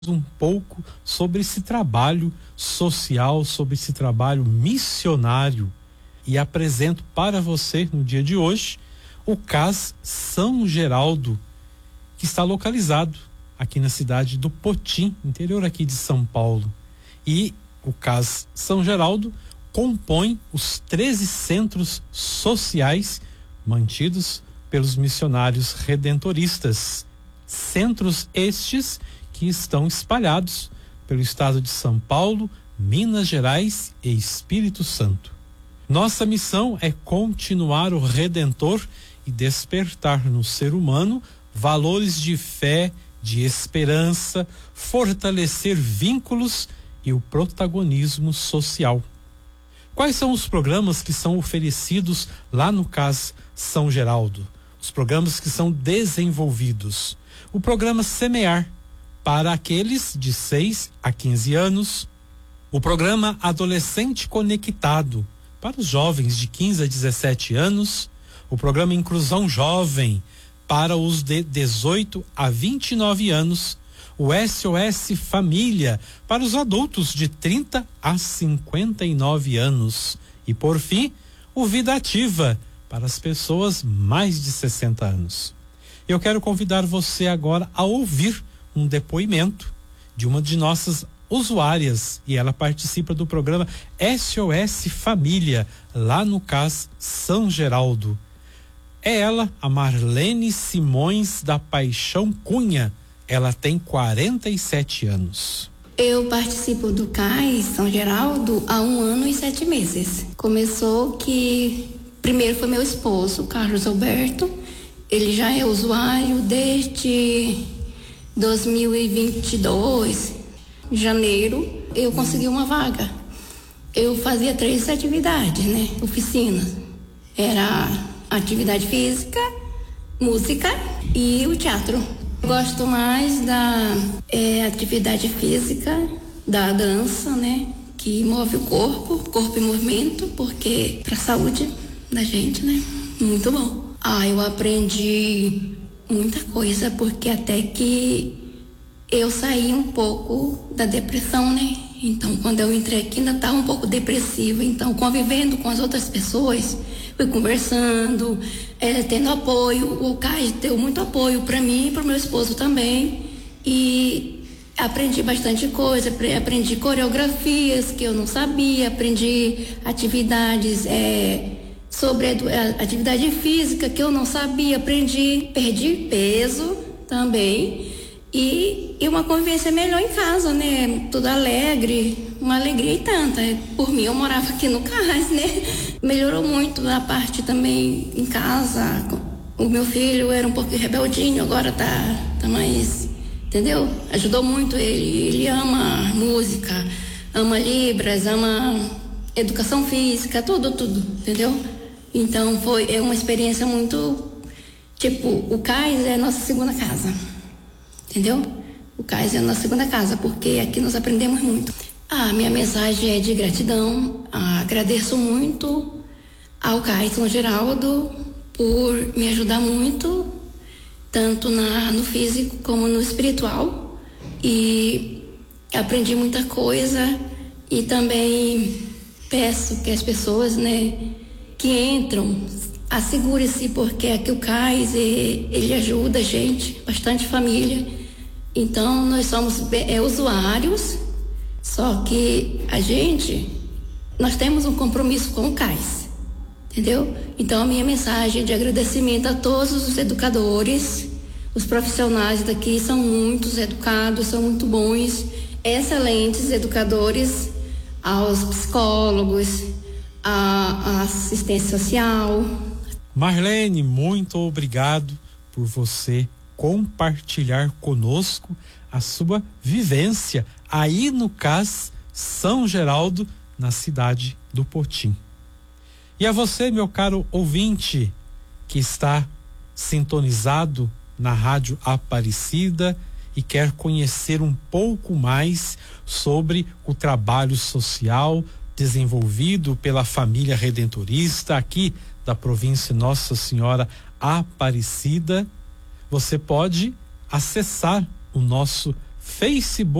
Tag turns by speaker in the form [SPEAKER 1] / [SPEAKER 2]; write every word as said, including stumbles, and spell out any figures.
[SPEAKER 1] um pouco sobre esse trabalho social, sobre esse trabalho missionário, e apresento para você no dia de hoje o C A S São Geraldo, que está localizado aqui na cidade do Potim, interior aqui de São Paulo. E o C A S São Geraldo compõe os treze centros sociais mantidos pelos missionários redentoristas. Centros estes que estão espalhados pelo estado de São Paulo, Minas Gerais e Espírito Santo. Nossa missão é continuar o Redentor e despertar no ser humano valores de fé, de esperança, fortalecer vínculos e o protagonismo social. Quais são os programas que são oferecidos lá no C A S São Geraldo? Os programas que são desenvolvidos. O programa Semear, para aqueles de seis a quinze anos. O programa Adolescente Conectado, para os jovens de quinze a dezessete anos. O programa Inclusão Jovem, para os de dezoito a vinte e nove anos. O S O S Família, para os adultos de trinta a cinquenta e nove anos. E por fim, o Vida Ativa, para as pessoas mais de sessenta anos. Eu quero convidar você agora a ouvir um depoimento de uma de nossas usuárias, e ela participa do programa S O S Família, lá no C A S São Geraldo. É ela, a Marlene Simões da Paixão Cunha. Ela tem quarenta e sete anos.
[SPEAKER 2] Eu participo do C A S São Geraldo há um ano e sete meses. Começou que primeiro foi meu esposo, Carlos Alberto. Ele já é usuário desde dois mil e vinte e dois, janeiro, eu consegui uma vaga. Eu fazia três atividades, né? Oficinas. Era atividade física, música e o teatro. Eu gosto mais da é, atividade física, da dança, né? Que move o corpo, corpo em movimento, porque para a saúde da gente, né? Muito bom. Ah, eu aprendi muita coisa, porque até que eu saí um pouco da depressão, né? Então, quando eu entrei aqui, ainda estava um pouco depressiva. Então, convivendo com as outras pessoas, fui conversando, é, tendo apoio. O Caio deu muito apoio para mim e para o meu esposo também. E aprendi bastante coisa. Aprendi coreografias que eu não sabia, aprendi atividades é, sobre a atividade física que eu não sabia, aprendi, perdi peso também. E, e uma convivência melhor em casa, né? Tudo alegre, uma alegria e tanta. Por mim, eu morava aqui no C A S, né? Melhorou muito a parte também em casa. O meu filho era um pouquinho rebeldinho, agora tá, tá mais, entendeu? Ajudou muito ele. Ele ama música, ama Libras, ama educação física, tudo, tudo, entendeu? Então, foi é uma experiência muito... Tipo, o C A S é a nossa segunda casa. Entendeu? O C A S é a nossa segunda casa, porque aqui nós aprendemos muito. A minha mensagem é de gratidão. Agradeço muito ao C A S São Geraldo por me ajudar muito, tanto na, no físico como no espiritual. E aprendi muita coisa. E também peço que as pessoas, né, que entram, assegure-se, porque aqui o C A S, ele ajuda a gente, bastante família. Então, nós somos é, usuários, só que a gente, nós temos um compromisso com o C A S, entendeu? Então, a minha mensagem de agradecimento a todos os educadores, os profissionais daqui são muitos educados, são muito bons, excelentes educadores, aos psicólogos, a, a assistência social.
[SPEAKER 1] Marlene, muito obrigado por você compartilhar conosco a sua vivência aí no C A S São Geraldo, na cidade do Potim. E a você, meu caro ouvinte, que está sintonizado na Rádio Aparecida e quer conhecer um pouco mais sobre o trabalho social desenvolvido pela família redentorista aqui da província Nossa Senhora Aparecida, você pode acessar o nosso Facebook